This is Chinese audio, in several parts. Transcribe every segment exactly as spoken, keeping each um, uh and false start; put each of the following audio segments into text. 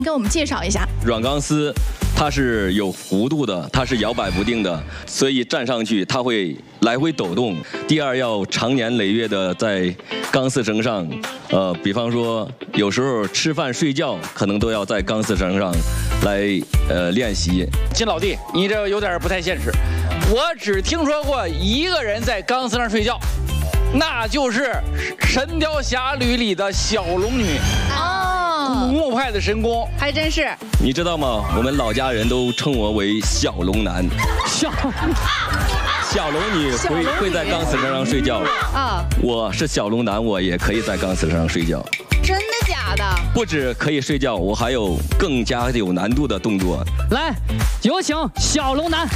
跟我们介绍一下。 软钢丝，它是有弧度的，它是摇摆不定的，所以站上去它会来回抖动。第二，要长年累月的在钢丝绳上，呃，比方说有时候吃饭睡觉，可能都要在钢丝绳上来呃练习。 金老弟，你这有点不太现实。我只听说过一个人在钢丝上睡觉，那就是《神雕侠侣》里的小龙女。哦，古墓派的神功， 还真是。 你知道吗？我们老家人都称我为小龙男。 小小龙女会会在钢丝绳上睡觉啊！我是小龙男，我也可以在钢丝绳上睡觉。 真的假的？ 不止可以睡觉，我还有更加有难度的动作。 来，有请小龙男。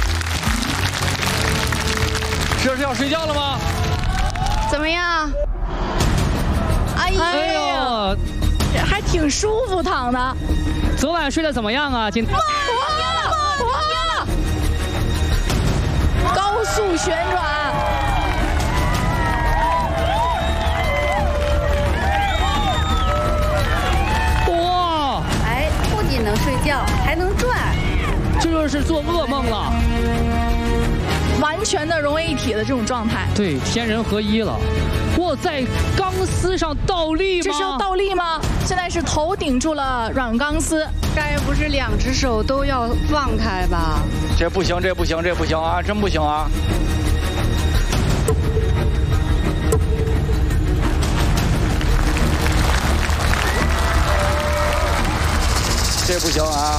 这是要睡觉了吗？ 怎么样？ 哎哎呦，还挺舒服躺的。 昨晚睡得怎么样啊？今天。 哇哇哇！高速旋转。 哇！ 哎，不仅能睡觉，还能转。 这就是做噩梦了。 完全的融为一体的这种状态， 对，天人合一了。哇，在钢丝上倒立吗？ 这是要倒立吗？现在是头顶住了软钢丝， 该不是两只手都要放开吧？ 这不行，这不行，这不行啊！真不行啊！这不行啊！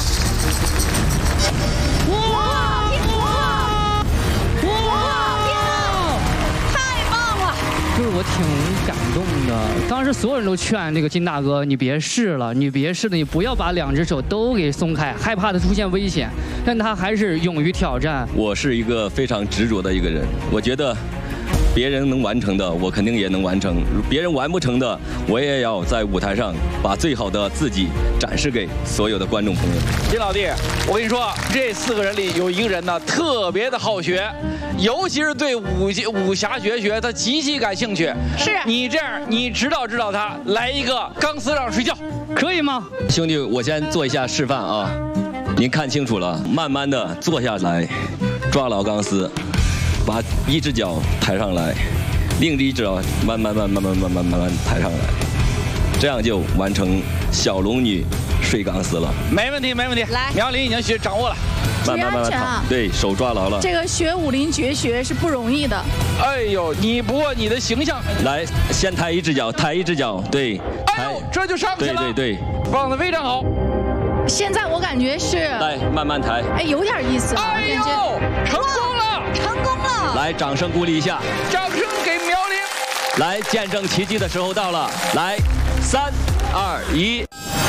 就是我挺感动的，当时所有人都劝这个金大哥，你别试了，你别试了，你不要把两只手都给松开，害怕他出现危险。但他还是勇于挑战。 我是一个非常执着的一个人，我觉得别人能完成的，我肯定也能完成；别人完不成的，我也要在舞台上把最好的自己展示给所有的观众朋友。 金老弟，我跟你说，这四个人里有一个人呢，特别的好学。尤其是对武武侠绝学，他极其感兴趣。 是你这样，你指导指导他，来一个钢丝上睡觉， 可以吗？ 兄弟，我先做一下示范啊，您看清楚了，慢慢的坐下来，抓牢钢丝，把一只脚抬上来，另一只脚慢慢慢慢慢慢慢慢慢慢抬上来，这样就完成小龙女睡钢丝了。 没问题，没问题。 来， 苗林已经学掌握了。 慢慢慢慢躺，对手抓牢了。 这个学武林绝学是不容易的。 哎呦，你不过你的形象， 来，先抬一只脚，抬一只脚，对。 哎呦，这就上去了。 对对对， 放得非常好。 现在我感觉是， 来慢慢抬。 哎，有点意思。 哎呦，成功了， 成功了！ 来，掌声鼓励一下， 掌声给苗玲。 来，见证奇迹的时候到了，来，三二一。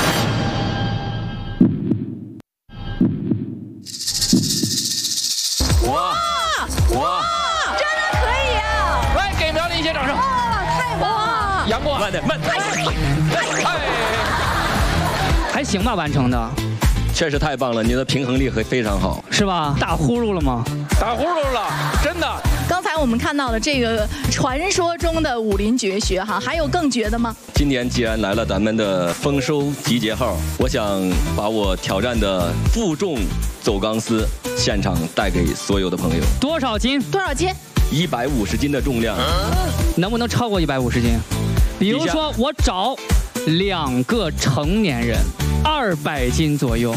哇哇！ 真的可以啊！ 来，给苗林一些掌声。 哇，太棒了！ 杨过， 慢点，慢点。 哎， 还行吧，完成的。 确实太棒了，你的平衡力会非常好， 是吧？打呼噜了吗？ 打呼噜了，真的。 刚才我们看到了这个传说中的武林绝学哈，还有更绝的吗？ 今年既然来了咱们的丰收集结号，我想把我挑战的负重走钢丝现场带给所有的朋友。 多少斤？ 多少斤？ 一百五十斤的重量， 能不能超过一百五十斤？比如说，我找两个成年人，二百斤左右。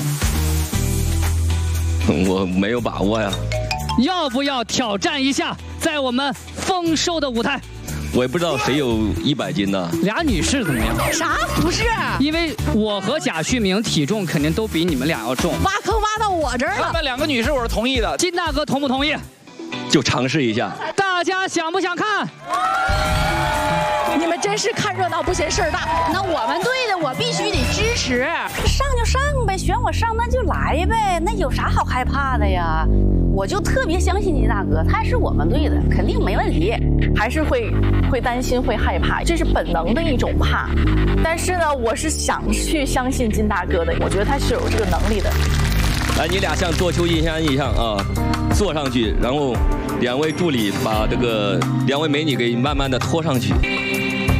我没有把握呀。 要不要挑战一下，在我们丰收的舞台？ 我也不知道谁有一百斤呢。 俩女士怎么样？ 啥？不是， 因为我和贾旭明体重肯定都比你们俩要重。 挖坑挖到我这儿了。 他们两个女士我是同意的。 金大哥同不同意？ 就尝试一下。 大家想不想看？ 你们真是看热闹不嫌事儿大。 那我们队的我必须得支持，上就上呗，选我上那就来呗，那有啥好害怕的呀？我就特别相信金大哥，他是我们队的，肯定没问题。 还是会会担心、会害怕，这是本能的一种怕。但是呢，我是想去相信金大哥的，我觉得他是有这个能力的。 来，你俩像多求印象一样啊，坐上去，然后两位助理把这个两位美女给慢慢的拖上去。